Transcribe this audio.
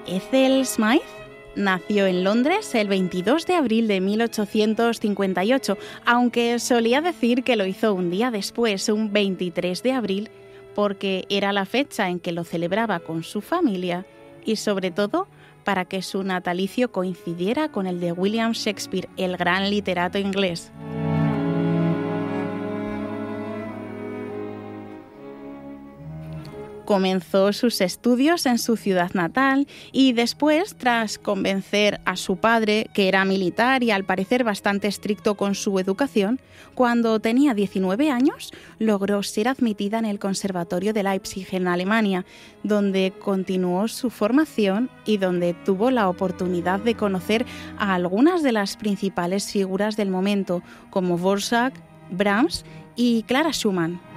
Ethel Smythe nació en Londres el 22 de abril de 1858, aunque solía decir que lo hizo un día después, un 23 de abril, porque era la fecha en que lo celebraba con su familia y sobre todo para que su natalicio coincidiera con el de William Shakespeare, el gran literato inglés. Comenzó sus estudios en su ciudad natal y después, tras convencer a su padre, que era militar y al parecer bastante estricto con su educación, cuando tenía 19 años logró ser admitida en el Conservatorio de Leipzig en Alemania, donde continuó su formación y donde tuvo la oportunidad de conocer a algunas de las principales figuras del momento, como Dvořák, Brahms y Clara Schumann.